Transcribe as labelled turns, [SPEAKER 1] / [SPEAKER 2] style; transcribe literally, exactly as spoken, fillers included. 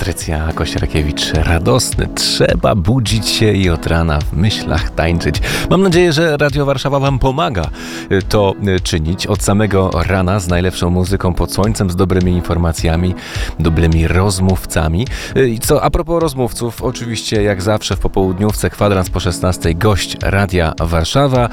[SPEAKER 1] Patrycja Kościarkiewicz. Radosny, trzeba budzić się i od rana w myślach tańczyć. Mam nadzieję, że Radio Warszawa Wam pomaga to czynić od samego rana z najlepszą muzyką pod słońcem, z dobrymi informacjami, dobrymi rozmówcami. I co a propos rozmówców, oczywiście jak zawsze w popołudniówce kwadrans po szesnastej gość Radia Warszawa.